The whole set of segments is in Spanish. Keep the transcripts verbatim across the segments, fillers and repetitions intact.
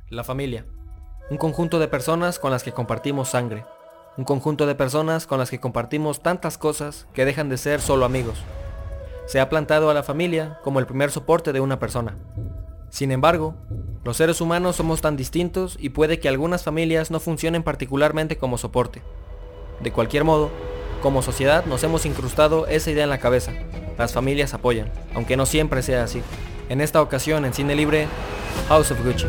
La familia. Un conjunto de personas con las que compartimos sangre. Un conjunto de personas con las que compartimos tantas cosas que dejan de ser solo amigos. Se ha plantado a la familia como el primer soporte de una persona. Sin embargo, los seres humanos somos tan distintos y puede que algunas familias no funcionen particularmente como soporte. De cualquier modo, como sociedad nos hemos incrustado esa idea en la cabeza. Las familias apoyan, aunque no siempre sea así. En esta ocasión en Cine Libre, House of Gucci.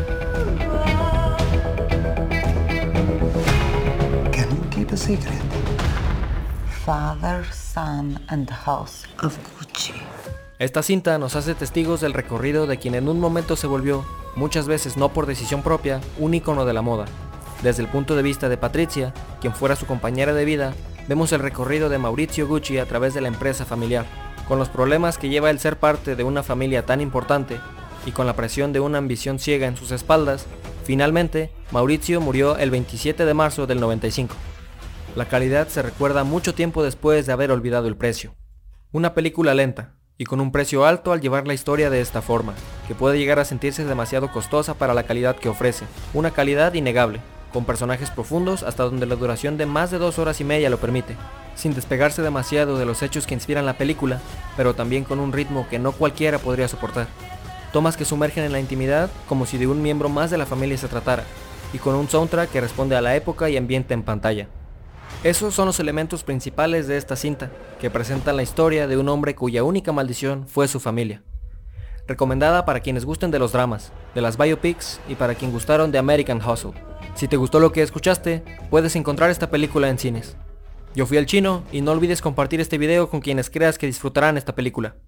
Can you keep a secret? Father, Son and the House of Gucci. Esta cinta nos hace testigos del recorrido de quien en un momento se volvió, muchas veces no por decisión propia, un ícono de la moda. Desde el punto de vista de Patricia, quien fuera su compañera de vida, vemos el recorrido de Maurizio Gucci a través de la empresa familiar, con los problemas que lleva el ser parte de una familia tan importante y con la presión de una ambición ciega en sus espaldas. Finalmente, Maurizio murió el veintisiete de marzo del noventa y cinco. La calidad se recuerda mucho tiempo después de haber olvidado el precio. Una película lenta, y con un precio alto al llevar la historia de esta forma, que puede llegar a sentirse demasiado costosa para la calidad que ofrece. Una calidad innegable, con personajes profundos hasta donde la duración de más de dos horas y media lo permite, sin despegarse demasiado de los hechos que inspiran la película, pero también con un ritmo que no cualquiera podría soportar. Tomas que sumergen en la intimidad como si de un miembro más de la familia se tratara, y con un soundtrack que responde a la época y ambiente en pantalla. Esos son los elementos principales de esta cinta, que presentan la historia de un hombre cuya única maldición fue su familia. Recomendada para quienes gusten de los dramas, de las biopics y para quien gustaron de American Hustle. Si te gustó lo que escuchaste, puedes encontrar esta película en cines. Yo fui el Chino y no olvides compartir este video con quienes creas que disfrutarán esta película.